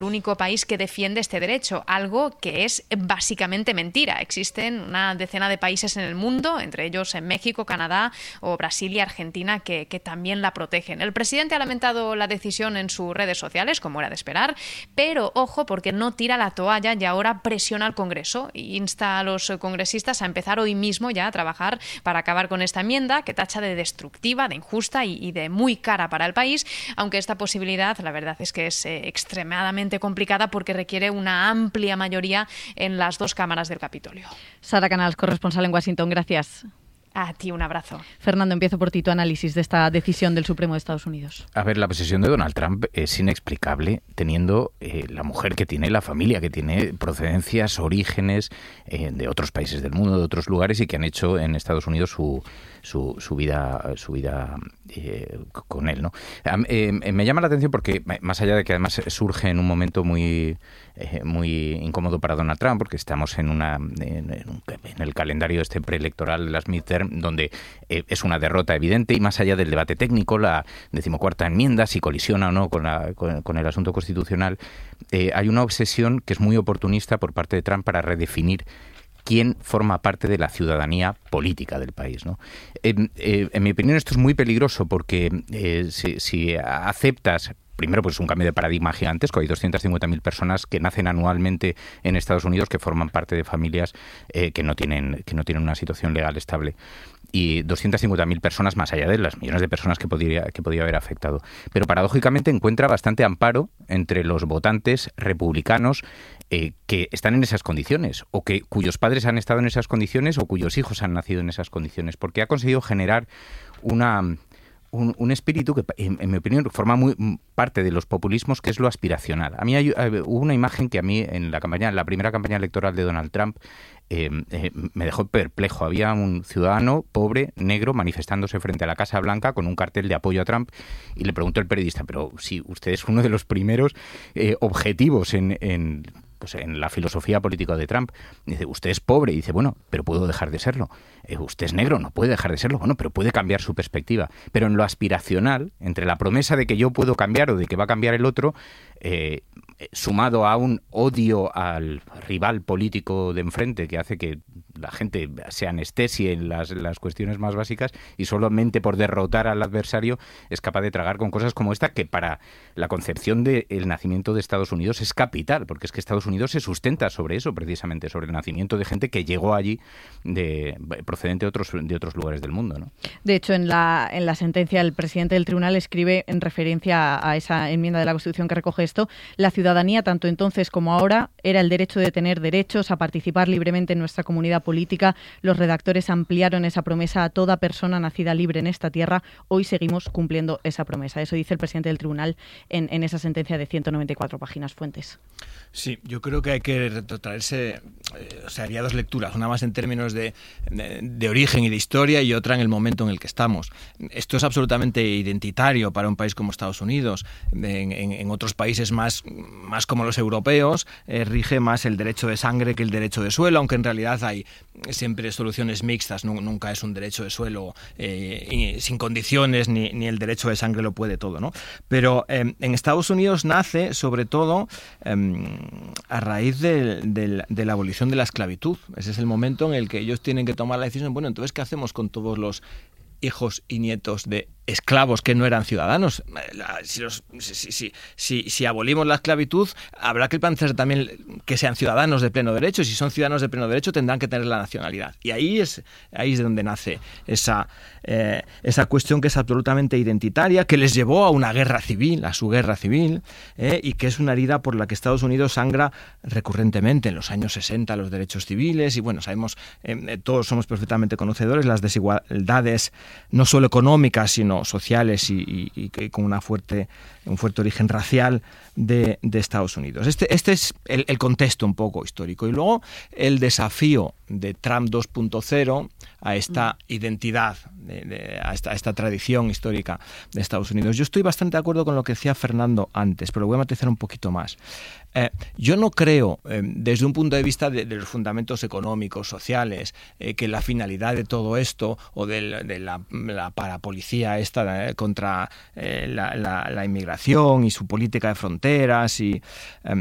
el único país que defiende este derecho, algo que es básicamente mentira. Existen una decena de países en el mundo, entre ellos en México, Canadá o Brasil y Argentina, que también la protegen. El presidente ha lamentado la decisión en sus redes sociales, como era de esperar, pero ojo, porque no tira la toalla y ahora presiona al Congreso e insta a los congresistas a empezar hoy mismo ya a trabajar para acabar con esta enmienda que tacha de destructiva, de injusta y de muy cara para el país, aunque esta posibilidad, la verdad es que es extremadamente complicada porque requiere una amplia mayoría en las dos cámaras del Capitolio. Sara Canals, corresponsal en Washington, gracias. A ti un abrazo. Fernando, empiezo por ti tu análisis de esta decisión del Supremo de Estados Unidos. A ver, la posición de Donald Trump es inexplicable teniendo la mujer que tiene, la familia que tiene, procedencias, orígenes de otros países del mundo, de otros lugares y que han hecho en Estados Unidos su vida con él, ¿no? Me llama la atención porque, más allá de que además surge en un momento muy incómodo para Donald Trump, porque estamos en el calendario preelectoral de las midterm, donde es una derrota evidente y más allá del debate técnico, la 14ª enmienda, si colisiona o no con el asunto constitucional, hay una obsesión que es muy oportunista por parte de Trump para redefinir quién forma parte de la ciudadanía política del país, ¿no? En mi opinión esto es muy peligroso porque si aceptas primero, pues un cambio de paradigma gigantesco. Hay 250.000 personas que nacen anualmente en Estados Unidos que forman parte de familias que no tienen una situación legal estable. Y 250.000 personas más allá de las millones de personas que podría haber afectado. Pero paradójicamente encuentra bastante amparo entre los votantes republicanos que están en esas condiciones o cuyos padres han estado en esas condiciones o cuyos hijos han nacido en esas condiciones, porque ha conseguido generar un espíritu que, en mi opinión, forma muy parte de los populismos, que es lo aspiracional. A mí hubo una imagen que a mí en la primera campaña electoral de Donald Trump me dejó perplejo. Había un ciudadano pobre, negro, manifestándose frente a la Casa Blanca con un cartel de apoyo a Trump y le preguntó el periodista, pero si usted es uno de los primeros objetivos en la filosofía política de Trump. Dice, usted es pobre. Y dice, bueno, pero puedo dejar de serlo. Usted es negro, no puede dejar de serlo. Bueno, pero puede cambiar su perspectiva. Pero en lo aspiracional, entre la promesa de que yo puedo cambiar o de que va a cambiar el otro, sumado a un odio al rival político de enfrente que hace que la gente se anestesie en las cuestiones más básicas y solamente por derrotar al adversario es capaz de tragar con cosas como esta, que para la concepción del nacimiento de Estados Unidos es capital, porque es que Estados Unidos se sustenta sobre eso, precisamente, sobre el nacimiento de gente que llegó allí procedente de otros lugares del mundo, ¿no? De hecho, en la sentencia, el presidente del tribunal escribe, en referencia a esa enmienda de la Constitución que recoge esto, la ciudadanía, tanto entonces como ahora, era el derecho de tener derechos, a participar libremente en nuestra comunidad política. Los redactores ampliaron esa promesa a toda persona nacida libre en esta tierra. Hoy seguimos cumpliendo esa promesa. Eso dice el presidente del tribunal en esa sentencia de 194 páginas. Fuentes. Sí, yo creo que hay que retrotraerse, haría dos lecturas, una más en términos de origen y de historia y otra en el momento en el que estamos. Esto es absolutamente identitario para un país como Estados Unidos. En otros países más como los europeos rige más el derecho de sangre que el derecho de suelo, aunque en realidad hay siempre soluciones mixtas. Nunca es un derecho de suelo sin condiciones, ni el derecho de sangre lo puede todo, ¿no? Pero en Estados Unidos nace sobre todo a raíz de la abolición de la esclavitud. Ese es el momento en el que ellos tienen que tomar la decisión, bueno, entonces, ¿qué hacemos con todos los hijos y nietos de esclavos que no eran ciudadanos? Si abolimos la esclavitud, habrá que pensar también que sean ciudadanos de pleno derecho. Si son ciudadanos de pleno derecho, tendrán que tener la nacionalidad. Y ahí es de donde nace esa cuestión que es absolutamente identitaria, que les llevó a una guerra civil, a su guerra civil, y que es una herida por la que Estados Unidos sangra recurrentemente en los años 60 los derechos civiles. Y bueno, sabemos, todos somos perfectamente conocedores, las desigualdades no solo económicas, sino sociales y con un fuerte origen racial de Estados Unidos. Este es el contexto un poco histórico. Y luego el desafío de Trump 2.0 a esta identidad, a esta tradición histórica de Estados Unidos. Yo estoy bastante de acuerdo con lo que decía Fernando antes, pero lo voy a matizar un poquito más. Yo no creo, desde un punto de vista de los fundamentos económicos, sociales, que la finalidad de todo esto o de la parapolicía esta contra la inmigración y su política de fronteras